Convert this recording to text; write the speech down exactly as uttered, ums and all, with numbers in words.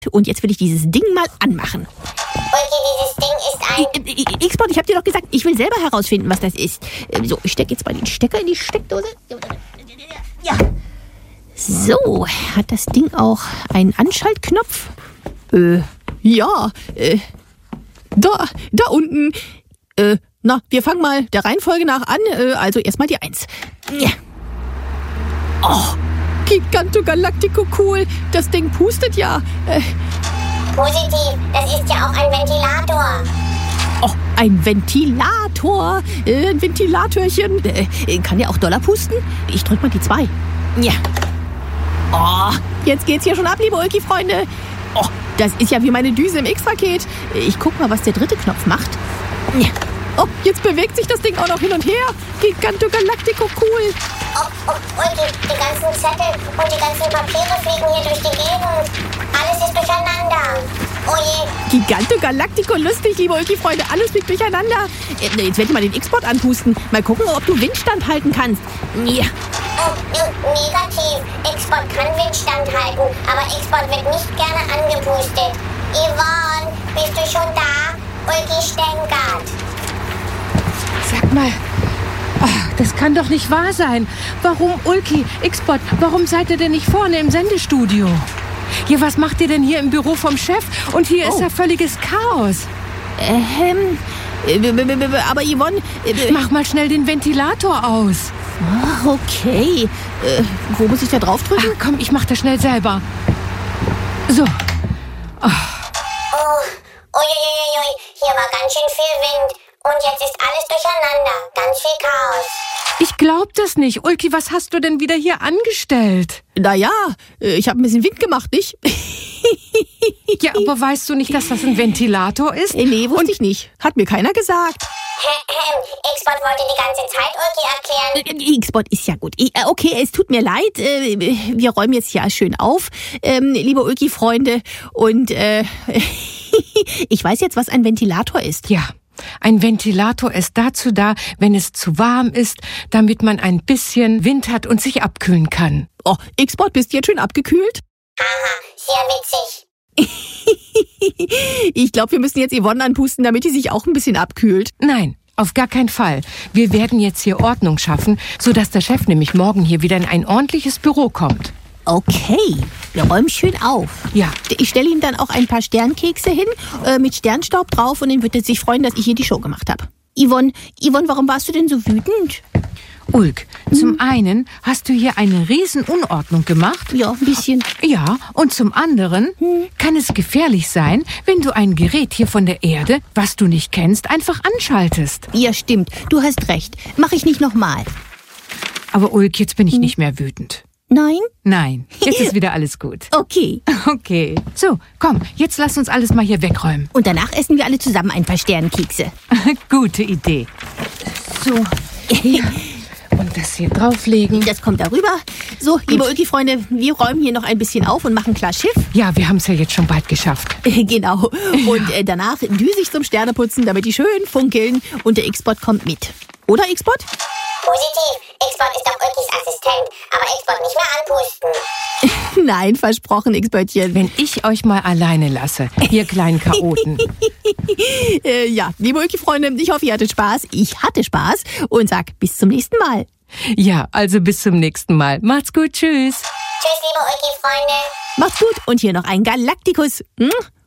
Und jetzt will ich dieses Ding mal anmachen. Ulki, dieses Ding ist ein... X-Bot, ich hab dir doch gesagt, ich will selber herausfinden, was das ist. So, ich stecke jetzt mal den Stecker in die Steckdose. Ja. So, hat das Ding auch einen Anschaltknopf? Äh, ja. Äh, da, da unten. Äh, na, wir fangen mal der Reihenfolge nach an. Äh, also erstmal die Eins. Ja. Oh, Giganto Galactico cool. Das Ding pustet ja. Äh, Positiv, das ist ja auch ein Ventilator. Oh, ein Ventilator. Äh, ein Ventilatorchen. Äh, kann der auch doller pusten? Ich drück mal die zwei. Ja. Oh, jetzt geht's hier schon ab, liebe Ulki-Freunde. Oh, das ist ja wie meine Düse im X-Paket. Ich guck mal, was der dritte Knopf macht. Ja. Oh, jetzt bewegt sich das Ding auch noch hin und her. Giganto Galactico cool. Oh, oh, Ulki, die ganzen Zettel und die ganzen Papiere fliegen hier durch die Gegend. Alles ist durcheinander. Oh je. Giganto Galactico lustig, liebe Ulki-Freunde. Alles fliegt durcheinander. Jetzt werde ich mal den X-Bot anpusten. Mal gucken, ob du Windstand halten kannst. Ja. Oh, negativ. X-Bot kann Windstand halten, aber X-Bot wird nicht gerne angepustet. Yvonne, bist du schon da? Ulki stänkert. Sag mal, oh, das kann doch nicht wahr sein. Warum, Ulki, X-Bot, warum seid ihr denn nicht vorne im Sendestudio? Hier, was macht ihr denn hier im Büro vom Chef? Und hier Oh. ist ja völliges Chaos. Ähm, äh, aber Yvonne... Äh, Mach mal schnell den Ventilator aus. Ah, okay. Äh, wo muss ich da drauf drücken? Ach, komm, ich mach das schnell selber. So. Oh, uiuiui, hier war ganz schön viel Wind. Und jetzt ist alles durcheinander. Ganz viel Chaos. Ich glaub das nicht. Ulki, was hast du denn wieder hier angestellt? Naja, ich habe ein bisschen Wind gemacht, nicht? Ja, aber weißt du nicht, dass das ein Ventilator ist? Nee, wusste Und ich nicht. Hat mir keiner gesagt. X-Bot wollte die ganze Zeit Ulki erklären. X-Bot ist ja gut. Ich- äh, Okay, es tut mir leid. äh, Wir räumen jetzt hier schön auf, ähm, liebe Ulki-Freunde. Und äh, ich weiß jetzt, was ein Ventilator ist. Ja, ein Ventilator ist dazu da, wenn es zu warm ist, damit man ein bisschen Wind hat und sich abkühlen kann. Oh, X-Bot, bist du jetzt schön abgekühlt? Aha, sehr witzig. Ich glaube, wir müssen jetzt Yvonne anpusten, damit die sich auch ein bisschen abkühlt. Nein, auf gar keinen Fall. Wir werden jetzt hier Ordnung schaffen, sodass der Chef nämlich morgen hier wieder in ein ordentliches Büro kommt. Okay, wir räumen schön auf. Ja. Ich stelle ihm dann auch ein paar Sternkekse hin, äh, mit Sternstaub drauf, und dann wird er sich freuen, dass ich hier die Show gemacht habe. Yvonne, Yvonne, warum warst du denn so wütend? Ulk, zum einen hast du hier eine Riesenunordnung gemacht. Ja, ein bisschen. Ja, und zum anderen kann es gefährlich sein, wenn du ein Gerät hier von der Erde, was du nicht kennst, einfach anschaltest. Ja, stimmt. Du hast recht. Mach ich nicht nochmal. Aber Ulk, jetzt bin ich nicht mehr wütend. Nein? Nein, jetzt ist wieder alles gut. Okay. Okay. So, komm, jetzt lass uns alles mal hier wegräumen. Und danach essen wir alle zusammen ein paar Sternkekse. Gute Idee. So, hier. Und das hier drauflegen. Das kommt darüber. So, liebe Ulki-Freunde, wir räumen hier noch ein bisschen auf und machen klar Schiff. Ja, wir haben es ja jetzt schon bald geschafft. Genau. Und äh, danach düse ich zum Sterneputzen, damit die schön funkeln. Und der X-Bot kommt mit. Oder, X-Bot? Positiv. X-Bot ist doch Ulkis Assistent, aber X-Bot nicht mehr anpusten. Nein, versprochen, X-Böttchen. Wenn ich euch mal alleine lasse, ihr kleinen Chaoten. Äh, ja, liebe Ulki-Freunde, ich hoffe, ihr hattet Spaß. Ich hatte Spaß und sag bis zum nächsten Mal. Ja, also bis zum nächsten Mal. Macht's gut, tschüss. Tschüss, liebe Ulki-Freunde. Macht's gut und hier noch ein Galaktikus. Hm?